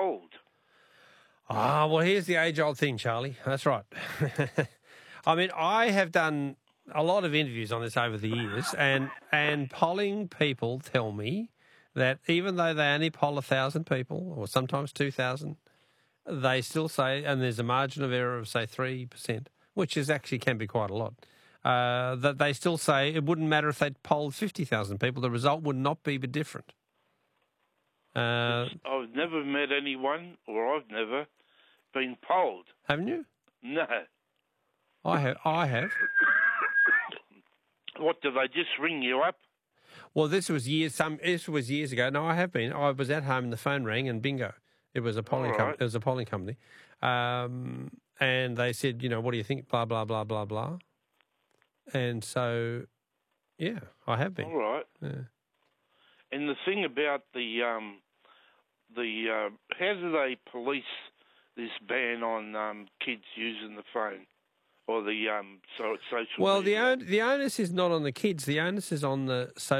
polled? Well, here's the age-old thing, Charlie. That's right. I mean, I have done a lot of interviews on this over the years, and polling people tell me that even though they only poll 1,000 people, or sometimes 2,000, they still say, and there's a margin of error of, say, 3%, which is actually can be quite a lot, that they still say it wouldn't matter if they'd polled 50,000 people, the result would not be different. I've never met anyone, or I've never been polled. Haven't you? No. I have. What, do they just ring you up? Well, this was years ago. No, I have been. I was at home and the phone rang and bingo. It was a polling company. It was a polling company. And they said, what do you think? Blah, blah, blah, blah, blah. And so, yeah, I have been. All right. Yeah. And the thing about how do they police this ban on kids using the phone or the social media? Well, the onus is not on the kids. The onus is on the social